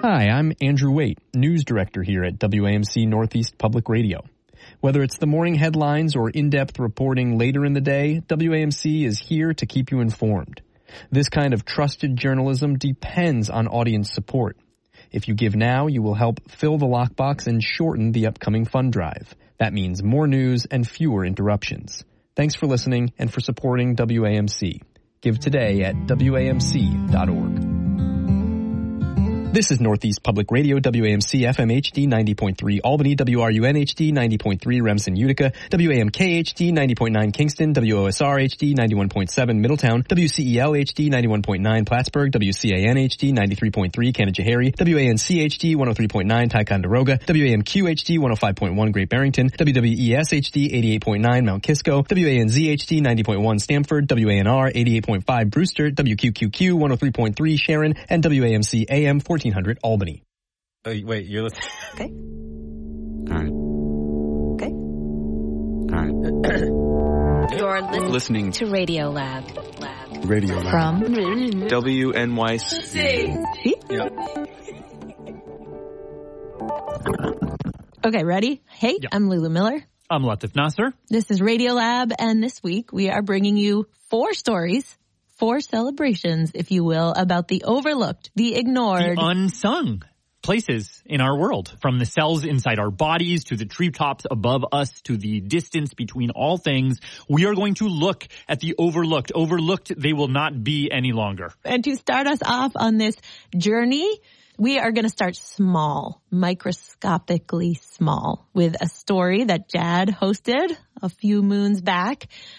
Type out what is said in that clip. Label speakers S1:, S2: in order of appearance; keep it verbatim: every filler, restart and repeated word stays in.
S1: Hi, I'm Andrew Waite, news director here at W A M C Northeast Public Radio. Whether it's the morning headlines or in-depth reporting later in the day, W A M C is here to keep you informed. This kind of trusted journalism depends on audience support. If you give now, you will help fill the lockbox and shorten the upcoming fund drive. That means more news and fewer interruptions. Thanks for listening and for supporting W A M C. Give today at W A M C dot org. This is Northeast Public Radio, W A M C F M H D ninety point three Albany, W R U N H D ninety point three Remsen, Utica, W A M K H D ninety point nine Kingston, W O S R H D ninety-one point seven Middletown, W C E L H D ninety-one point nine Plattsburgh, W C A N H D ninety-three point three Canajoharie, W A N C H D one oh three point nine Ticonderoga, W A M Q H D one oh five point one Great Barrington, W W E S H D eighty-eight point nine Mount Kisco, W A N Z H D ninety point one Stamford, W A N R eighty-eight point five Brewster, W Q Q Q one oh three point three Sharon, and W A M C A M fourteen hundred Albany.
S2: Oh, wait, you're listening.
S3: Okay.
S4: All right.
S3: Okay.
S4: All right.
S3: You're listening,
S4: Listening
S3: to Radio Lab. Lab.
S4: Radio Lab.
S3: From
S4: W N Y C.
S3: See?
S2: Yeah.
S5: Okay, ready? Hey,
S6: Yeah.
S5: I'm Lulu Miller.
S6: I'm Latif Nasser.
S5: This is Radio Lab, and this week we are bringing you four stories, four celebrations, if you will, about the overlooked, the ignored.
S6: The unsung places in our world, from the cells inside our bodies to the treetops above us to the distance between all things. We are going to look at the overlooked. Overlooked they will not be any longer.
S5: And to start us off on this journey, we are going to start small, microscopically small, with a story that Jad hosted a few moons back